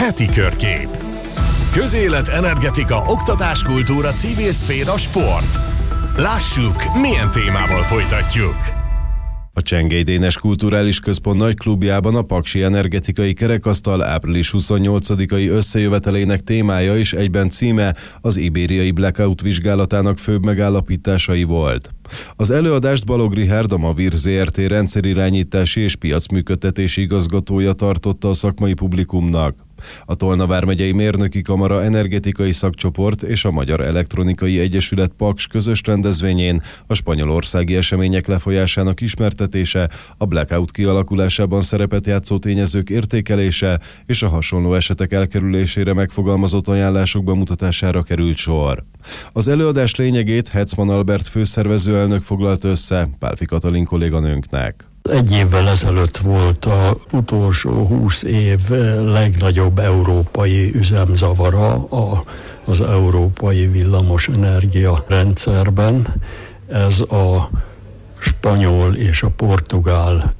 Heti körkép. Közélet, energetika, oktatás, kultúra, civil szféra, sport. Lássuk, milyen témával folytatjuk. A Csengely Dénes Kulturális Központ nagyklubjában a Paksi Energetikai Kerekasztal április 28-ai összejövetelének témája és egyben címe az ibériai blackout vizsgálatának főbb megállapításai volt. Az előadást Balog Richárd, a Mavir Zrt. Rendszerirányítási és piacműködtetési igazgatója tartotta a szakmai publikumnak. A Tolna vármegyei mérnöki kamara energetikai szakcsoport és a Magyar Elektronikai Egyesület Paks közös rendezvényén a spanyolországi események lefolyásának ismertetése, a blackout kialakulásában szerepet játszó tényezők értékelése és a hasonló esetek elkerülésére megfogalmazott ajánlások bemutatására került sor. Az előadás lényegét Hetzman Albert főszervezőelnök foglalt össze Pálfi Katalin kolléganőnknek. Egy évvel ezelőtt volt az utolsó 20 év legnagyobb európai üzemzavara az európai villamosenergia rendszerben. Ez a spanyol és a portugál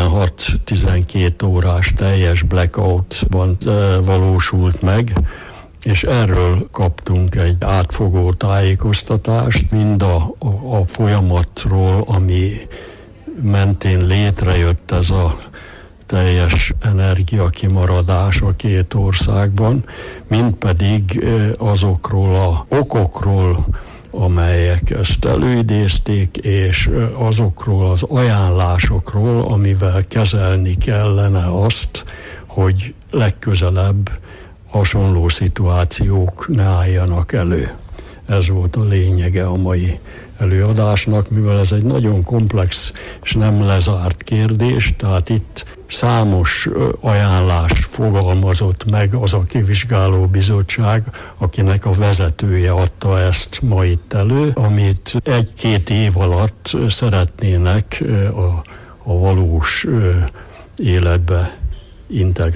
16-12 órás teljes blackoutban valósult meg, és erről kaptunk egy átfogó tájékoztatást, mind a folyamatról, ami mentén létrejött ez a teljes energiakimaradás a két országban, mint pedig azokról az okokról, amelyek ezt előidézték, és azokról az ajánlásokról, amivel kezelni kellene azt, hogy legközelebb hasonló szituációk ne álljanak elő. Ez volt a lényege a mai előadásnak, mivel ez egy nagyon komplex és nem lezárt kérdés, tehát itt számos ajánlást fogalmazott meg az a kivizsgáló bizottság, akinek a vezetője adta ezt ma itt elő, amit 1-2 év alatt szeretnének a valós életbe integrálni.